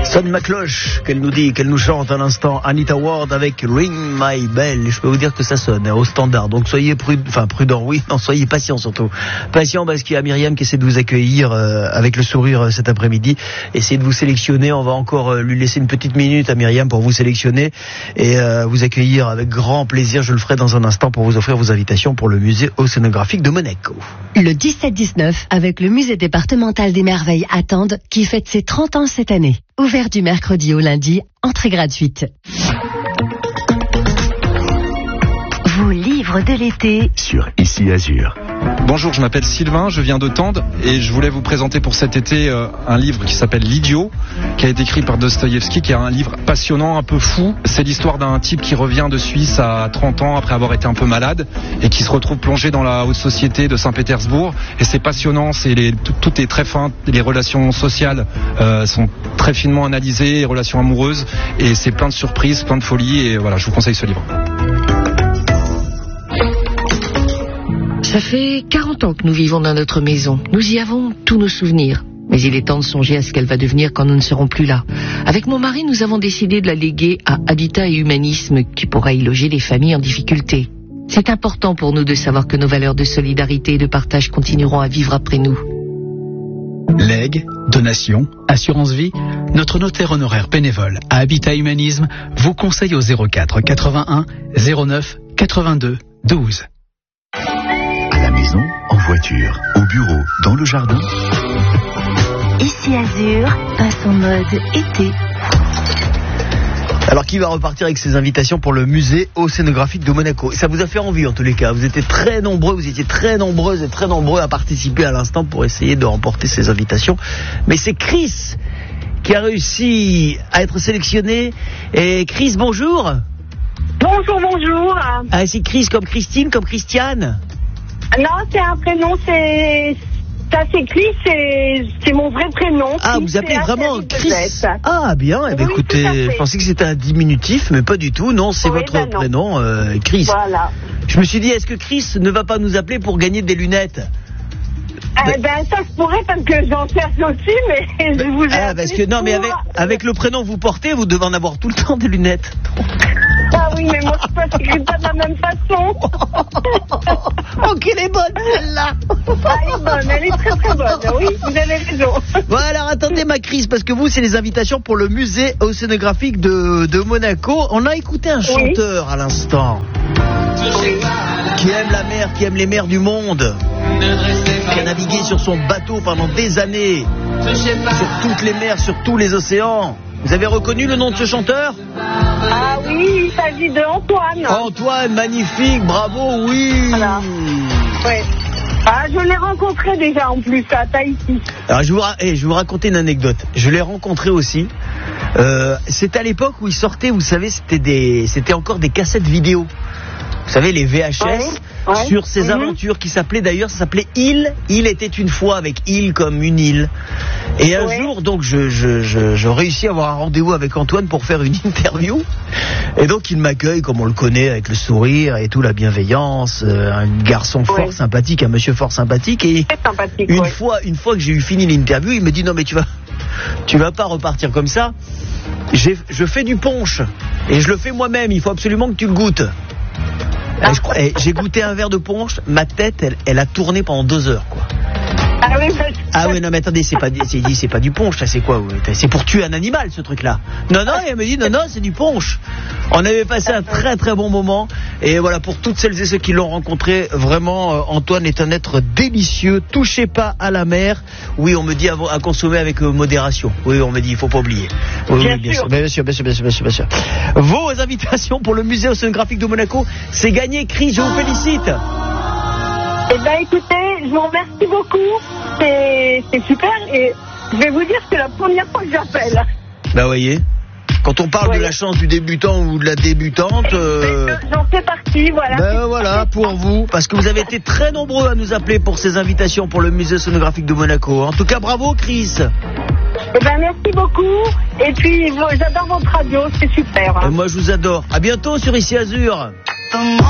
Sonne ma cloche, qu'elle nous dit, qu'elle nous chante à l'instant. Anita Ward avec Ring My Bell. Je peux vous dire que ça sonne au standard. Donc soyez prudents, oui. Non, soyez patients surtout. Patients parce qu'il y a Myriam qui essaie de vous accueillir avec le sourire cet après-midi. Essayez de vous sélectionner. On va encore lui laisser une petite minute à Myriam pour vous sélectionner et vous accueillir avec grand plaisir. Je le ferai dans un instant pour vous offrir vos invitations pour le musée océanographique de Monaco. Le 17-19 avec le musée départemental des merveilles à Tende qui fête ses 30 ans cette année. Ouvert du mercredi au lundi, entrée gratuite. Vos livres de l'été sur Ici Azur. Bonjour, je m'appelle Sylvain, je viens de Tende et je voulais vous présenter pour cet été un livre qui s'appelle L'Idiot, qui a été écrit par Dostoïevski, qui est un livre passionnant, un peu fou. C'est l'histoire d'un type qui revient de Suisse à 30 ans après avoir été un peu malade et qui se retrouve plongé dans la haute société de Saint-Pétersbourg. Et c'est passionnant, tout est très fin, les relations sociales sont très finement analysées, les relations amoureuses, et c'est plein de surprises, plein de folies, et voilà, je vous conseille ce livre. Ça fait 40 ans que nous vivons dans notre maison. Nous y avons tous nos souvenirs. Mais il est temps de songer à ce qu'elle va devenir quand nous ne serons plus là. Avec mon mari, nous avons décidé de la léguer à Habitat et Humanisme, qui pourra y loger les familles en difficulté. C'est important pour nous de savoir que nos valeurs de solidarité et de partage continueront à vivre après nous. Legs, donations, assurance vie, notre notaire honoraire bénévole à Habitat Humanisme vous conseille au 04 81 09 82 12. À la maison, en voiture, au bureau, dans le jardin. Ici Azur passe en mode été. Alors qui va repartir avec ses invitations pour le musée océanographique de Monaco? Ça vous a fait envie en tous les cas. Vous étiez très nombreuses et très nombreux à participer à l'instant pour essayer de remporter ces invitations. Mais c'est Chris qui a réussi à être sélectionné. Et Chris, bonjour. Bonjour. Ah, c'est Chris comme Christine, comme Christiane? Non, c'est un prénom, ça s'écrit, c'est mon vrai prénom. Ah, vous appelez vraiment Chris? Ah, bien. Eh bien, écoutez, je pensais que c'était un diminutif, mais pas du tout. Non, c'est votre prénom, Chris. Voilà. Je me suis dit, est-ce que Chris ne va pas nous appeler pour gagner des lunettes? Ça se pourrait parce que j'en cherche aussi, mais je vous ai appelé parce que non, mais avec le prénom que vous portez, vous devez en avoir tout le temps des lunettes. Ah oui, mais moi, ça s'écrit pas de la même façon. Oh, qu'elle est bonne, celle-là. Elle est bonne, elle est très très bonne. Oui, vous avez raison. Bon, alors attendez, ma Chris, parce que vous, c'est les invitations pour le musée océanographique de Monaco. On a écouté un chanteur à l'instant qui aime la mer, qui aime les mers du monde, qui a navigué sur son bateau pendant des années, sur toutes les mers, sur tous les océans. Vous avez reconnu le nom de ce chanteur? Ah oui, il s'agit de Antoine. Antoine, magnifique, bravo, oui. Voilà. Ouais. Ah, je l'ai rencontré déjà en plus à Tahiti. Alors je vais vous raconter une anecdote. Je l'ai rencontré aussi. C'était à l'époque où il sortait, vous savez, c'était encore des cassettes vidéo. Vous savez, les VHS sur ses aventures qui s'appelaient d'ailleurs, ça s'appelait Île. Île était une fois avec île comme une île. Et un jour, donc, je réussis à avoir un rendez-vous avec Antoine pour faire une interview. Et donc, il m'accueille comme on le connaît, avec le sourire et tout, la bienveillance. Un garçon fort sympathique, un monsieur fort sympathique. Et sympathique, une fois que j'ai eu fini l'interview, il me dit non mais tu vas pas repartir comme ça. Je fais du punch et je le fais moi-même. Il faut absolument que tu le goûtes. J'ai goûté un verre de punch, ma tête, elle a tourné pendant 2 heures, quoi. Ah oui, non, mais attendez, c'est pas du punch, ça, c'est quoi? C'est pour tuer un animal, ce truc-là. Non, elle me dit, non, c'est du punch. On avait passé un très très bon moment. Et voilà, pour toutes celles et ceux qui l'ont rencontré, vraiment, Antoine est un être délicieux. Touchez pas à la mer. Oui, on me dit à consommer avec modération. Oui, on me dit, il faut pas oublier. Oui, bien sûr. Vos invitations pour le musée océanographique de Monaco, c'est gagné, Chris, je vous félicite. Eh bien, écoutez, je vous remercie beaucoup. C'est super. Et je vais vous dire que c'est la première fois que j'appelle. Bah, voyez. Quand on parle de la chance du débutant ou de la débutante... J'en fais partie, voilà. Ben voilà, pour vous, parce que vous avez été très nombreux à nous appeler pour ces invitations pour le musée océanographique de Monaco. En tout cas, bravo, Chris. Eh ben, merci beaucoup. Et puis, j'adore votre radio, c'est super. Et moi, je vous adore. À bientôt sur Ici Azur.